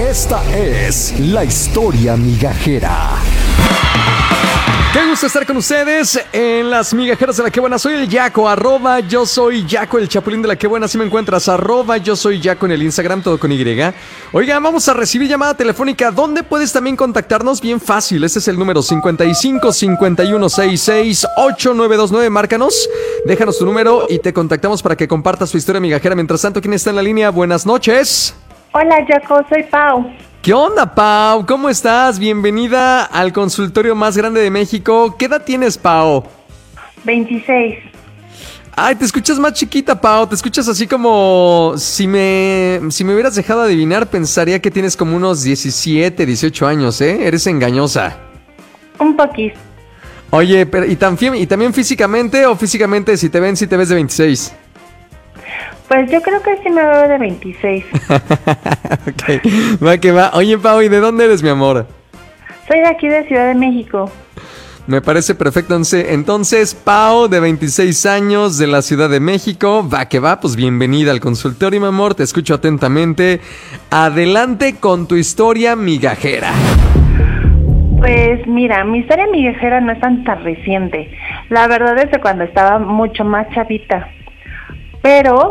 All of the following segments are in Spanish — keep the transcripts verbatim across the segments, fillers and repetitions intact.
Esta es la historia migajera. Qué gusto estar con ustedes en las migajeras de La Que Buena. Soy el Yaco, arroba yo soy Yaco, el chapulín de La Que Buena. Así me encuentras, arroba yo soy Yaco en el Instagram, todo con Y. Oigan, vamos a recibir llamada telefónica. ¿Dónde puedes también contactarnos? Bien fácil, este es el número cincuenta y cinco, cincuenta y uno, sesenta y seis, ochenta y nueve veintinueve. Márcanos, déjanos tu número y te contactamos para que compartas tu historia migajera. Mientras tanto, ¿quién está en la línea? Buenas noches. Hola, Yaco, soy Pau. ¿Qué onda, Pau? ¿Cómo estás? Bienvenida al consultorio más grande de México. ¿Qué edad tienes, Pau? veintiséis. Ay, te escuchas más chiquita, Pau. Te escuchas así como... Si me, si me hubieras dejado adivinar, pensaría que tienes como unos diecisiete, dieciocho años, ¿eh? Eres engañosa. Un poquito. Oye, pero ¿y, también, ¿y también físicamente o físicamente si te ven, si te ves de veintiséis? Pues yo creo que sí me veo de veintiséis. Ok, va que va. Oye, Pau, ¿y de dónde eres, mi amor? Soy de aquí de Ciudad de México. Me parece perfecto. Entonces, Pau, de veintiséis años, de la Ciudad de México. Va que va, pues bienvenida al consultorio, mi amor. Te escucho atentamente. Adelante con tu historia migajera. Pues mira, mi historia migajera no es tan, tan reciente. La verdad es que cuando estaba mucho más chavita. Pero...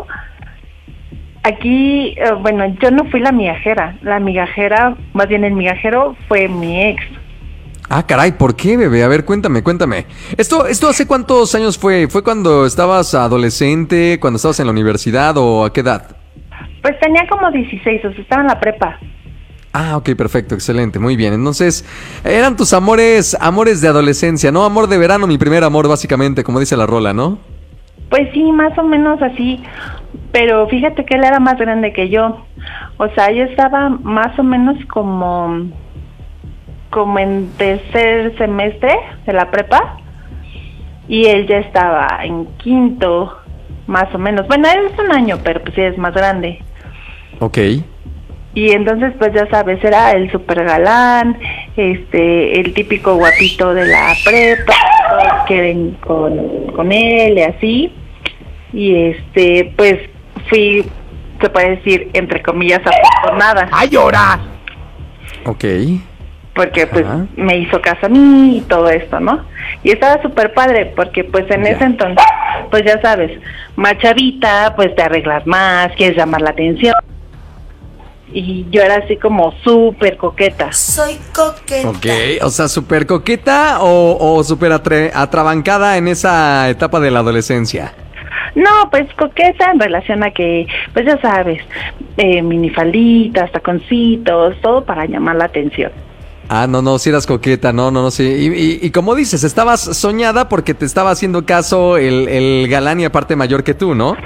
Aquí, eh, bueno, yo no fui la migajera. La migajera, más bien el migajero, fue mi ex. Ah, caray, ¿por qué, bebé? A ver, cuéntame, cuéntame. ¿Esto, esto hace cuántos años fue? ¿Fue cuando estabas adolescente, cuando estabas en la universidad o a qué edad? Pues tenía como dieciséis, o sea, estaba en la prepa. Ah, ok, perfecto, excelente, muy bien. Entonces, eran tus amores, amores de adolescencia, ¿no? Amor de verano, mi primer amor, básicamente, como dice la rola, ¿no? Pues sí, más o menos así, pero fíjate que él era más grande que yo, o sea, yo estaba más o menos como, como en tercer semestre de la prepa, y él ya estaba en quinto, más o menos, bueno, él es un año, pero pues sí es más grande. Ok. Y entonces, pues ya sabes, era el super galán, este, el típico guapito de la prepa, que ven con, con él y así. Y este, pues fui, se puede decir, entre comillas, afortunada. ¡Ay, llora! Ok. Porque pues Ajá. me hizo caso a mí y todo esto, ¿no? Y estaba súper padre, porque pues en Ya. ese entonces, pues ya sabes, más chavita, pues te arreglas más, quieres llamar la atención. Y yo era así como súper coqueta. Soy coqueta. Ok, o sea, súper coqueta o, o súper atre- atrabancada en esa etapa de la adolescencia. No, pues coqueta en relación a que, pues ya sabes, eh, minifalditas, taconcitos, todo para llamar la atención. Ah, no, no, si eras coqueta, no, no, no, sí. Y, y, y como dices, estabas soñada porque te estaba haciendo caso el, el galán y aparte mayor que tú, ¿no?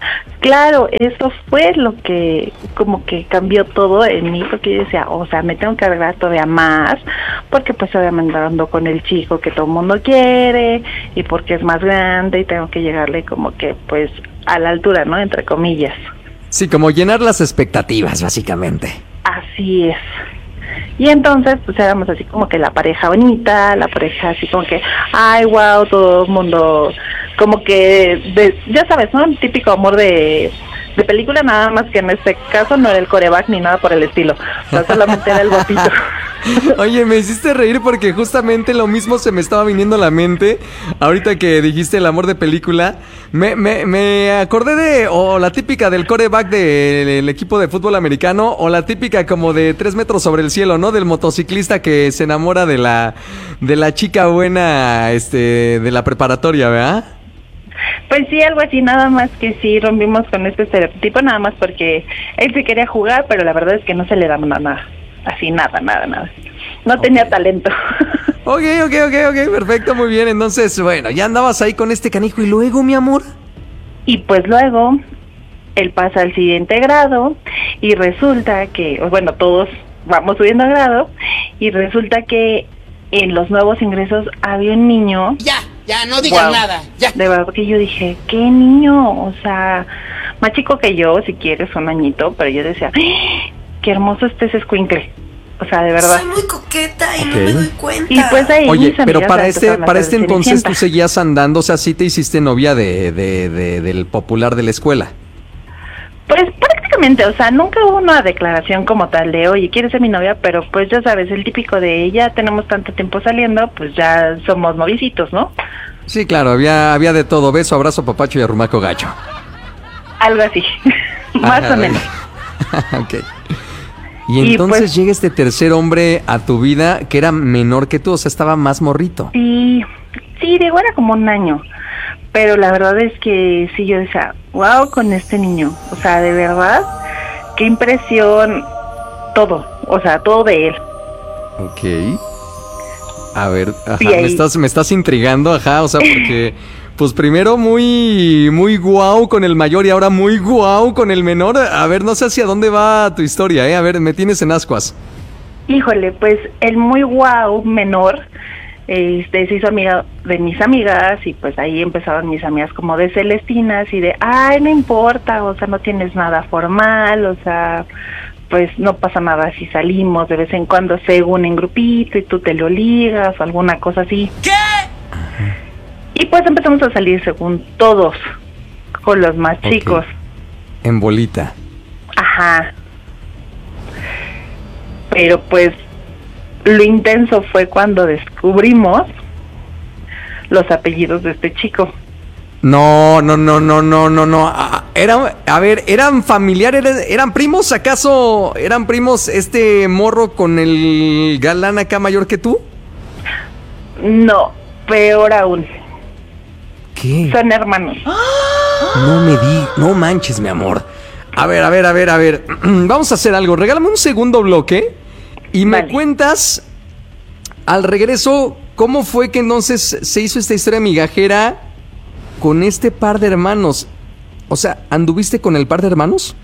Claro, eso fue lo que como que cambió todo en mí, porque yo decía, o sea, me tengo que arreglar todavía más, porque pues obviamente ando con el chico que todo el mundo quiere, y porque es más grande y tengo que llegarle como que pues a la altura, ¿no? Entre comillas. Sí, como llenar las expectativas, básicamente. Así es. Y entonces, pues éramos así como que la pareja bonita, la pareja así como que, ay, wow, todo el mundo, como que, de, ya sabes, ¿no? El típico amor de, de película, nada más que en este caso no era el coreback ni nada por el estilo, o sea, solamente era el guapito. Oye, me hiciste reír porque justamente lo mismo se me estaba viniendo a la mente ahorita que dijiste el amor de película. Me, me, me acordé de o la típica del quarterback del equipo de fútbol americano o la típica como de tres metros sobre el cielo, ¿no? Del motociclista que se enamora de la de la chica buena este de la preparatoria, ¿verdad? Pues sí, algo así, nada más que sí rompimos con este estereotipo, nada más porque él sí quería jugar, pero la verdad es que no se le daba nada. Así, nada, nada, nada. No okay. tenía talento. Ok, ok, ok, ok, perfecto, muy bien. Entonces, bueno, ya andabas ahí con este canijo. ¿Y luego, mi amor? Y pues luego, él pasa al siguiente grado y resulta que, bueno, todos vamos subiendo a grado y resulta que en los nuevos ingresos había un niño... Ya, ya, no digan wow, nada, ya. De verdad que yo dije, ¿qué niño? O sea, más chico que yo, si quieres, un añito, pero yo decía... qué hermoso este ese escuincle. O sea, de verdad. Soy muy coqueta y okay. no me doy cuenta. Y pues ahí oye, pero para este, para este entonces tú seguías andando, o sea, sí te hiciste novia de, de, de, del popular de la escuela. Pues prácticamente Exactamente, o sea, nunca hubo una declaración como tal de, oye, ¿quieres ser mi novia? Pero pues ya sabes, el típico de, ya tenemos tanto tiempo saliendo, pues ya somos novicitos, ¿no? Sí, claro, había, había de todo, beso, abrazo, papacho y arrumaco gacho. Algo así, más Ajá, o menos. Ok. Y entonces y pues, llega este tercer hombre a tu vida que era menor que tú, o sea, estaba más morrito. Sí, sí, digo, era como un año. Pero la verdad es que sí, yo decía, wow, con este niño. O sea, de verdad, qué impresión, todo. O sea, todo de él. Ok. A ver, ajá, Sí, me estás, me estás intrigando, ajá, o sea, porque, pues primero muy, muy guau con el mayor y ahora muy guau con el menor. A ver, no sé hacia dónde va tu historia, eh. A ver, me tienes en ascuas. Híjole, pues el muy wow menor, este, se hizo amiga de mis amigas y pues ahí empezaron mis amigas como de Celestinas y de, ay, no importa, o sea, no tienes nada formal, o sea, pues no pasa nada si salimos de vez en cuando según en grupito y tú te lo ligas o alguna cosa así. ¿Qué? Y pues empezamos a salir según todos, con los más Ok. chicos. En bolita. Ajá. Pero pues lo intenso fue cuando descubrimos los apellidos de este chico. No, no, no, no, no, no, no. Ah, Eran, a ver, ¿eran familiares? ¿Eran primos? ¿Acaso eran primos este morro con el galán acá mayor que tú? No, peor aún. ¿Qué? Son hermanos. No me di, no manches, mi amor. A ver, a ver, a ver, a ver. Vamos a hacer algo. Regálame un segundo bloque y me Vale. cuentas al regreso cómo fue que entonces se hizo esta historia migajera con este par de hermanos. O sea, ¿anduviste con el par de hermanos?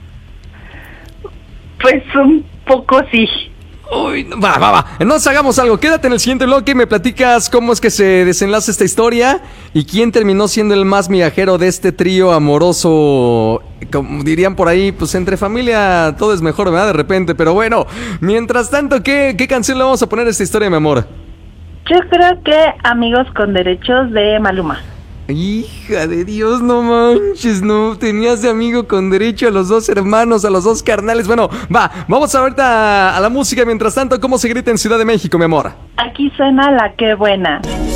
Pues un poco sí. Uy, va, va, va. Entonces hagamos algo. Quédate en el siguiente bloque y me platicas cómo es que se desenlaza esta historia y quién terminó siendo el más migajero de este trío amoroso. Como dirían por ahí, pues entre familia todo es mejor, ¿verdad? De repente. Pero bueno, mientras tanto, ¿qué, qué canción le vamos a poner a esta historia, mi amor? Yo creo que Amigos con Derechos de Maluma. Hija de Dios, no manches, no tenías de amigo con derecho a los dos hermanos, a los dos carnales. Bueno, va, vamos ahorita a la música. Mientras tanto, ¿cómo se grita en Ciudad de México, mi amor? Aquí suena La Qué Buena.